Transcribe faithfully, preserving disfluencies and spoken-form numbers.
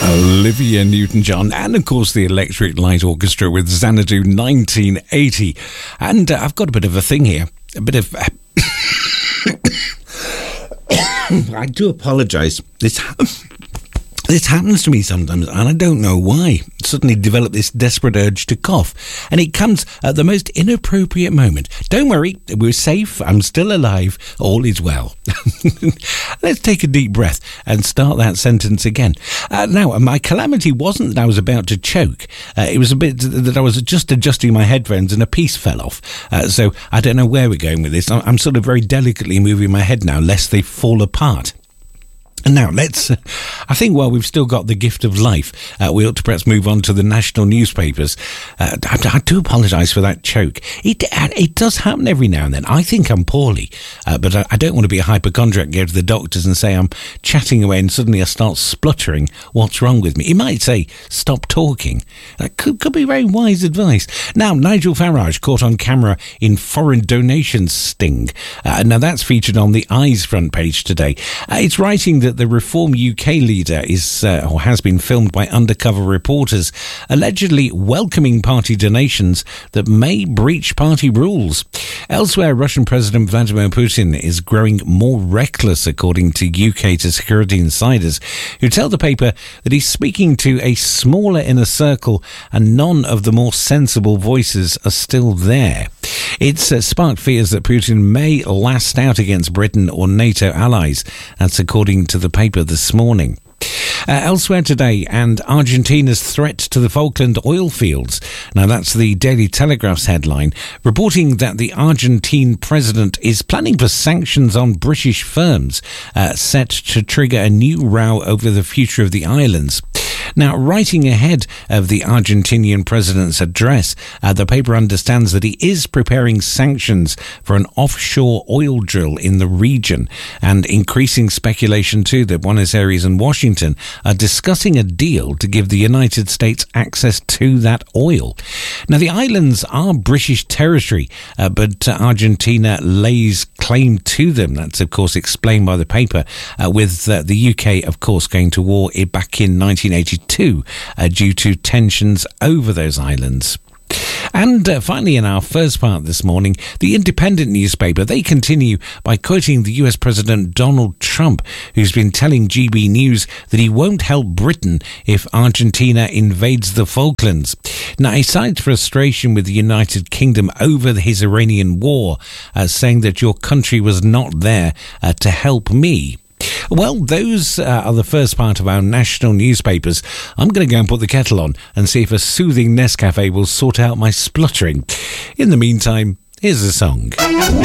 Olivia Newton-John, and of course the Electric Light Orchestra with Xanadu nineteen eighty. And uh, I've got a bit of a thing here, a bit of... Uh, I do apologise. This, this happens to me sometimes, and I don't know why. Suddenly develop this desperate urge to cough, and it comes at the most inappropriate moment. Don't worry, we're safe. I'm still alive. All is well. Let's take a deep breath and start that sentence again. Uh, now, my calamity wasn't that I was about to choke. Uh, it was a bit that I was just adjusting my headphones and a piece fell off. Uh, so I don't know where we're going with this. I'm sort of very delicately moving my head now, lest they fall apart. And now, let's, uh, I think while we've still got the gift of life, uh, we ought to perhaps move on to the national newspapers. Uh, I, I do apologise for that choke. It it does happen every now and then. I think I'm poorly, uh, but I, I don't want to be a hypochondriac, go to the doctors and say I'm chatting away and suddenly I start spluttering. What's wrong with me? He might say, stop talking. That could, could be very wise advice. Now, Nigel Farage caught on camera in foreign donations sting. Uh, now, that's featured on the Eyes front page today. Uh, it's writing that the Reform U K leader is uh, or has been filmed by undercover reporters allegedly welcoming party donations that may breach party rules. Elsewhere, Russian President Vladimir Putin is growing more reckless, according to U K to security insiders, who tell the paper that he's speaking to a smaller inner circle and none of the more sensible voices are still there. It's uh, sparked fears that Putin may last out against Britain or NATO allies. That's according to the paper this morning. Uh, elsewhere today, and Argentina's threat to the Falkland oil fields. Now, that's the Daily Telegraph's headline, reporting that the Argentine president is planning for sanctions on British firms, uh, set to trigger a new row over the future of the islands. Now, writing ahead of the Argentinian president's address, uh, the paper understands that he is preparing sanctions for an offshore oil drill in the region, and increasing speculation too that Buenos Aires and Washington are discussing a deal to give the United States access to that oil. Now, the islands are British territory, uh, but uh, Argentina lays claim to them. That's, of course, explained by the paper, uh, with uh, the U K, of course, going to war back in nineteen eighty-two uh, due to tensions over those islands. And uh, finally, in our first part this morning, the Independent newspaper, they continue by quoting the U S President Donald Trump, who's been telling G B News that he won't help Britain if Argentina invades the Falklands. Now, he cites frustration with the United Kingdom over his Iranian war, uh, saying that your country was not there uh, to help me. Well, those uh, are the first part of our national newspapers. I'm going to go and put the kettle on and see if a soothing Nescafe will sort out my spluttering. In the meantime, here's a song.